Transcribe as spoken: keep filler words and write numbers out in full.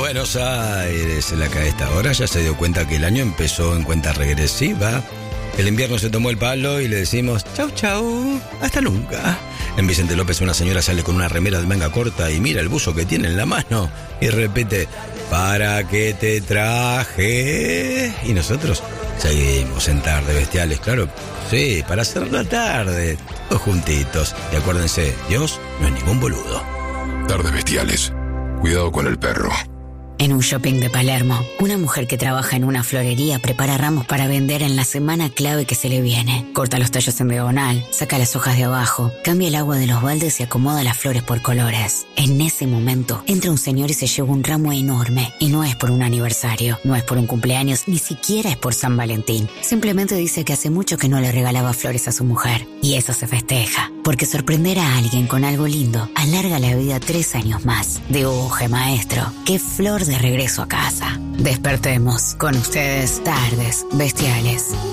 Buenos Aires, la que a esta hora ya se dio cuenta que el año empezó en cuenta regresiva. El invierno se tomó el palo y le decimos chau chau, hasta nunca. En Vicente López una señora sale con una remera de manga corta y mira el buzo que tiene en la mano y repite, ¿para qué te traje? Y nosotros seguimos en Tarde Bestiales, claro, sí, para hacer la tarde, todos juntitos. Y acuérdense, Dios no es ningún boludo. Tardes Bestiales, cuidado con el perro. En un shopping de Palermo, una mujer que trabaja en una florería prepara ramos para vender en la semana clave que se le viene. Corta los tallos en diagonal, saca las hojas de abajo, cambia el agua de los baldes y acomoda las flores por colores. En ese momento, entra un señor y se lleva un ramo enorme. Y no es por un aniversario, no es por un cumpleaños, ni siquiera es por San Valentín. Simplemente dice que hace mucho que no le regalaba flores a su mujer. Y eso se festeja, porque sorprender a alguien con algo lindo alarga la vida tres años más. Dibuje, maestro. ¡Qué flor de regreso a casa! Despertemos con ustedes Tardes Bestiales.